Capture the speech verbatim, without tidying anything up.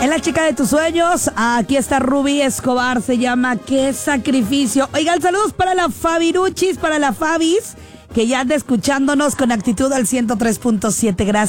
la chica de tus sueños. Aquí está Rubí Escobar, se llama Qué Sacrificio. Oigan, saludos para la Fabiruchis, para la Fabis, que ya anda escuchándonos con actitud al ciento tres punto siete. Gracias.